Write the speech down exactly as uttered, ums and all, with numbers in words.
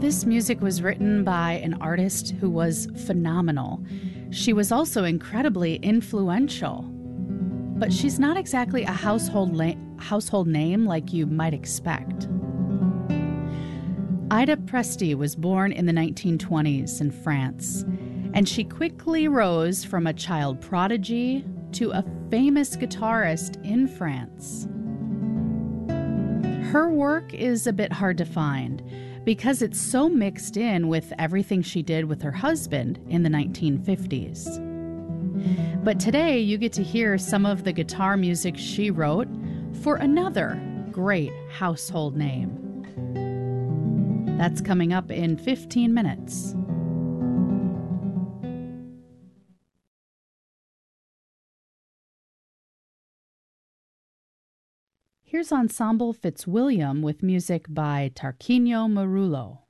This music was written by an artist who was phenomenal. She was also incredibly influential. But she's not exactly a household, la- household name like you might expect. Ida Presti was born in the nineteen twenties in France, and she quickly rose from a child prodigy to a famous guitarist in France. Her work is a bit hard to find because it's so mixed in with everything she did with her husband in the nineteen fifties. But today you get to hear some of the guitar music she wrote for another great household name. That's coming up in fifteen minutes. Here's Ensemble Fitzwilliam with music by Tarquinio Marullo.